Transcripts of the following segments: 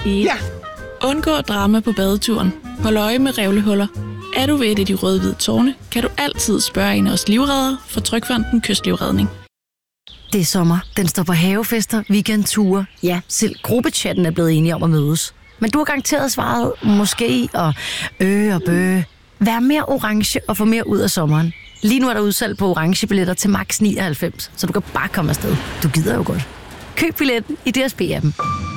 Ja! Undgå drama på badeturen. Hold øje med revlehuller. Er du ved et af de røde-hvide tårne, kan du altid spørge en af os livreddere fra Trygfonden Kystlivredning. Det er sommer. Den står på havefester, weekendture. Ja, selv gruppechatten er blevet enige om at mødes. Men du har garanteret svaret måske og bø. Vær mere orange og få mere ud af sommeren. Lige nu er der udsalg på orange billetter til max 99, så du kan bare komme afsted. Du gider jo godt. Køb billetten i DSB-appen.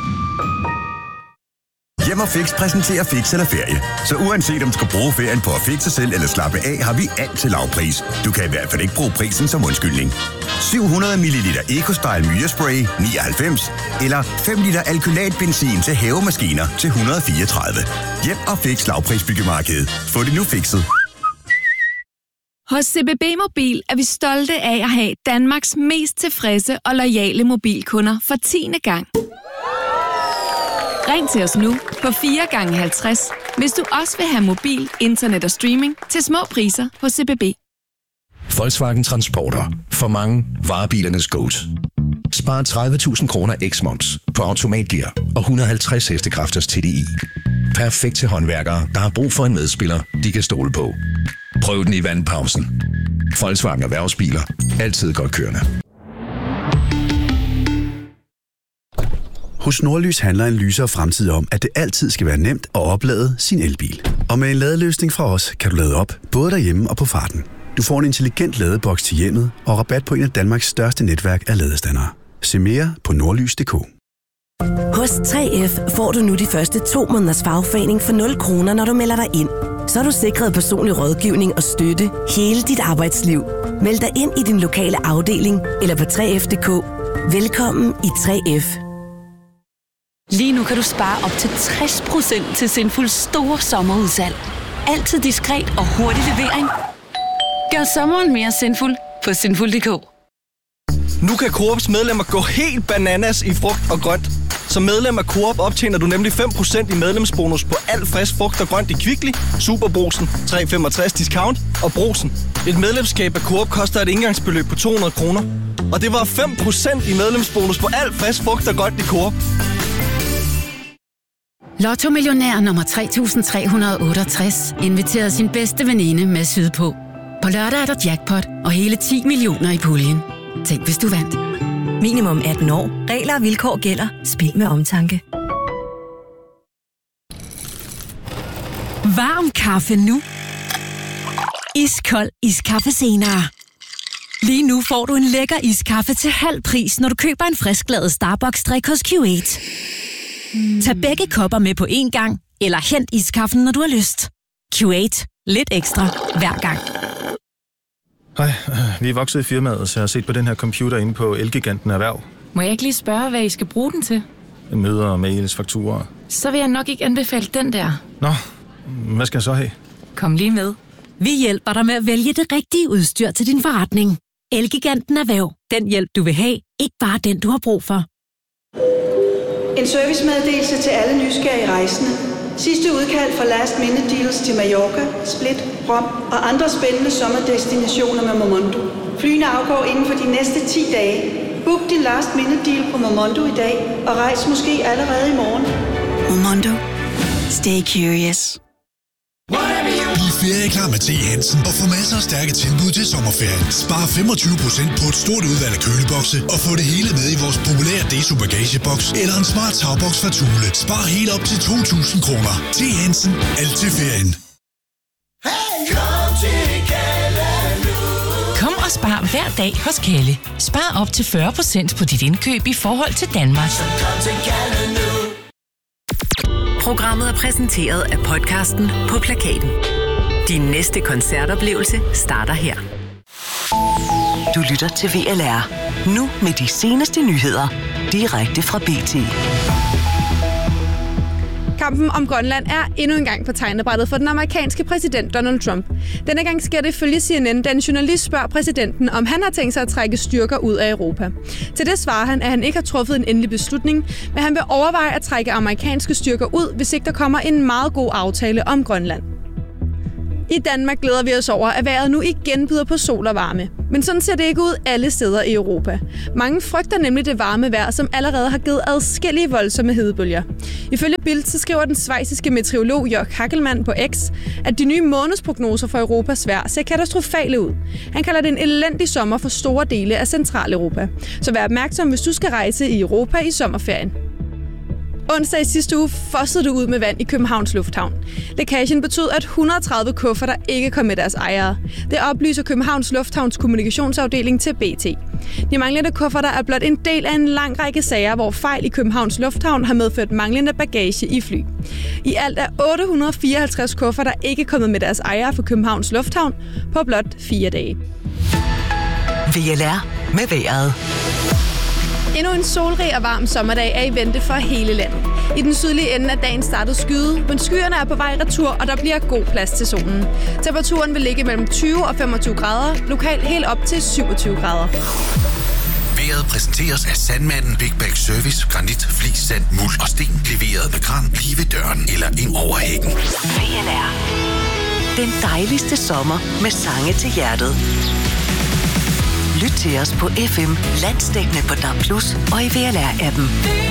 Hjem og Fix præsenterer Fix eller Ferie. Så uanset om du skal bruge ferien på at fixe sig selv eller slappe af, har vi alt til lavpris. Du kan i hvert fald ikke bruge prisen som undskyldning. 700 ml EcoStyle Myrespray 99 eller 5 liter alkylatbenzin til havemaskiner til 134. Hjem og Fix lavprisbyggemarkedet. Få det nu fikset. Hos CBB Mobil er vi stolte af at have Danmarks mest tilfredse og loyale mobilkunder for 10. gang. Ring til os nu på 4x50, hvis du også vil have mobil, internet og streaming til små priser hos CBB. Volkswagen Transporter. For mange varebilernes GOAT. Spar 30.000 kroner x-moms på automatgear og 150 hestekræfters TDI. Perfekt til håndværkere, der har brug for en medspiller, de kan stole på. Prøv den i vandpausen. Volkswagen Erhvervsbiler. Altid godt kørende. Hos Nordlys handler en lysere fremtid om, at det altid skal være nemt at oplade sin elbil. Og med en ladeløsning fra os, kan du lade op, både derhjemme og på farten. Du får en intelligent ladeboks til hjemmet og rabat på en af Danmarks største netværk af ladestandere. Se mere på nordlys.dk. Hos 3F får du nu de første 2 måneders fagforening for 0 kroner, når du melder dig ind. Så er du sikret personlig rådgivning og støtte hele dit arbejdsliv. Meld dig ind i din lokale afdeling eller på 3F.dk. Velkommen i 3F. Lige nu kan du spare op til 60% til Sinfuls store sommerudsalg. Altid diskret og hurtig levering. Gør sommeren mere sinful på sinful.dk. Nu kan Coops medlemmer gå helt bananas i frugt og grønt. Som medlem af Coop optjener du nemlig 5% i medlemsbonus på alt frisk frugt og grønt i Kvickly, Superbrugsen, 3,65 discount og Brugsen. Et medlemskab af Coop koster et engangsbeløb på 200 kroner. Og det var 5% i medlemsbonus på alt frisk frugt og grønt i Coop. Lotto Millionær nummer 3368 inviterer sin bedste veninde med sydpå. På lørdag er der jackpot og hele 10 millioner i puljen. Tænk, hvis du vandt. Minimum 18 år. Regler og vilkår gælder. Spil med omtanke. Varm kaffe nu. Iskold iskaffe senere. Lige nu får du en lækker iskaffe til halv pris, når du køber en frisklavet Starbucks-drik hos Q8. Tag begge kopper med på én gang, eller hent iskaffen, når du har lyst. Q8. Lidt ekstra hver gang. Hej, vi er vokset i firmaet, så jeg har set på den her computer inde på Elgiganten Erhverv. Må jeg ikke lige spørge, hvad I skal bruge den til? Møder, mails, fakturer. Så vil jeg nok ikke anbefale den der. Nå, hvad skal jeg så have? Kom lige med. Vi hjælper dig med at vælge det rigtige udstyr til din forretning. Elgiganten Erhverv. Den hjælp, du vil have. Ikke bare den, du har brug for. En servicemeddelelse til alle nysgerrige rejsende. Sidste udkald fra Last Minute Deals til Mallorca, Split, Rom og andre spændende sommerdestinationer med Momondo. Flyene afgår inden for de næste 10 dage. Book din Last Minute Deal på Momondo i dag og rejs måske allerede i morgen. Momondo. Stay curious. Bliv ferieklar med T. Hansen og få masser af stærke tilbud til sommerferien. Spar 25% på et stort udvalg af kølebokse og få det hele med i vores populære Deso bagageboks eller en smart tagboks fra Thule. Spar helt op til 2.000 kroner. T. Hansen. Alt til ferien. Kom og spar hver dag hos Kalle. Spar op til 40% på dit indkøb i forhold til Danmark. Programmet er præsenteret af podcasten På Plakaten. Din næste koncertoplevelse starter her. Du lytter til VLR. Nu med de seneste nyheder. Direkte fra BT. Kampen om Grønland er endnu en gang på tegnebrættet for den amerikanske præsident Donald Trump. Denne gang sker det ifølge CNN, da en journalist spørger præsidenten, om han har tænkt sig at trække styrker ud af Europa. Til det svarer han, at han ikke har truffet en endelig beslutning, men han vil overveje at trække amerikanske styrker ud, hvis ikke der kommer en meget god aftale om Grønland. I Danmark glæder vi os over, at vejret nu igen byder på sol og varme. Men sådan ser det ikke ud alle steder i Europa. Mange frygter nemlig det varme vejr, som allerede har givet adskillige voldsomme hedebølger. Ifølge Bild så skriver den schweiziske meteorolog Jörg Hackelmann på X, at de nye månedsprognoser for Europas vejr ser katastrofale ud. Han kalder det en elendig sommer for store dele af Centraleuropa. Så vær opmærksom, hvis du skal rejse i Europa i sommerferien. Onsdag i sidste uge fossede det ud med vand i Københavns Lufthavn. Lækagen betød, at 130 kufferter ikke kom med deres ejere. Det oplyser Københavns Lufthavns kommunikationsafdeling til BT. De manglende kufferter er blot en del af en lang række sager, hvor fejl i Københavns Lufthavn har medført manglende bagage i fly. I alt er 854 kufferter ikke kommet med deres ejere fra Københavns Lufthavn på blot 4 dage. VLR med vejret. Endnu en solrig og varm sommerdag er i vente for hele landet. I den sydlige ende af dagen startede skyde, men skyerne er på vej retur, og der bliver god plads til solen. Temperaturen vil ligge mellem 20 og 25 grader, lokalt helt op til 27 grader. Vejret præsenteres af Sandmanden Big Bag Service, granit, flis, sand, muld og sten, leveret med kran lige ved døren eller ind over hækken. VLR. Den dejligste sommer med sange til hjertet. Lyt til os på FM, landsdækkende på DAB+ og i VLR-appen.